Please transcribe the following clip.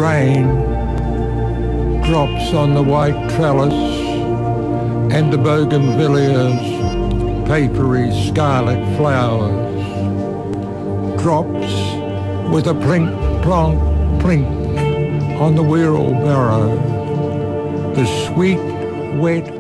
rain drops on the white trellis and the bougainvillea's papery scarlet flowers. Drops with a plink plonk plink on the wheelbarrow. The sweet wet